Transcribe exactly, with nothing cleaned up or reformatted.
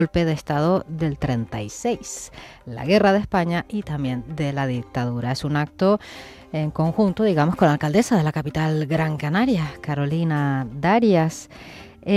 golpe de Estado del treinta y seis, la guerra de España y también de la dictadura. Es un acto en conjunto, digamos, con la alcaldesa de la capital Gran Canaria, Carolina Darias.